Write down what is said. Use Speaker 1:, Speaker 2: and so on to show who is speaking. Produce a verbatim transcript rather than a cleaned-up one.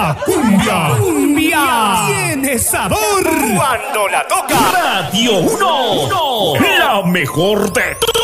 Speaker 1: La cumbia, cumbia, tiene sabor cuando la toca Radio uno, la mejor de